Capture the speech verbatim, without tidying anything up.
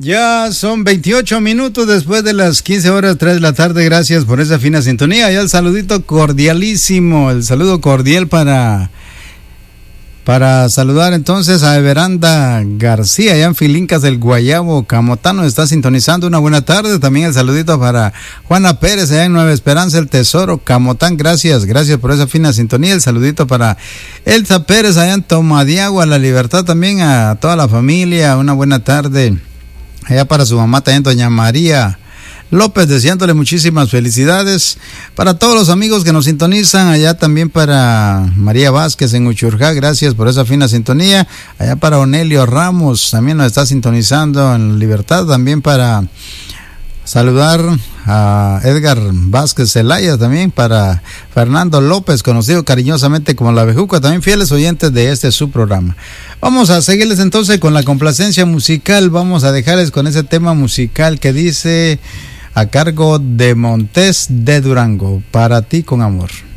Ya son veintiocho minutos después de las quince horas, tres de la tarde. Gracias por esa fina sintonía. Ya el saludito cordialísimo, el saludo cordial para para saludar entonces a Everanda García, allá en Filincas del Guayabo, Camotano, está sintonizando. Una buena tarde. También el saludito para Juana Pérez, allá en Nueva Esperanza, El Tesoro, Camotán. Gracias, gracias por esa fina sintonía. El saludito para Elsa Pérez, allá en Tomadiagua, La Libertad. También a toda la familia, una buena tarde. Allá para su mamá también, doña María López, deseándole muchísimas felicidades. Para todos los amigos que nos sintonizan, allá también para María Vázquez en Uchurjá, gracias por esa fina sintonía. Allá para Onelio Ramos, también nos está sintonizando en Libertad. También para saludar a Edgar Vázquez Zelaya, también para Fernando López, conocido cariñosamente como La Bejuca, también fieles oyentes de este su programa. Vamos a seguirles entonces con la complacencia musical. Vamos a dejarles con ese tema musical que dice, a cargo de Montés de Durango, Para ti con amor.